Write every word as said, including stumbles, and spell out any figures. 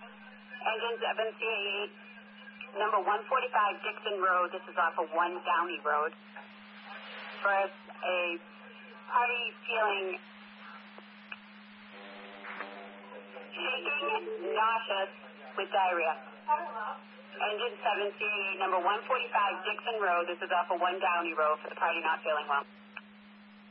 Engine seven C eight, number one forty-five Dixon Road. This is off of one Downey Road. First, a party feeling shaking, nauseous, with diarrhea. Engine seven C eight, number one forty-five Dixon Road. This is off of one Downey Road for the party not feeling well.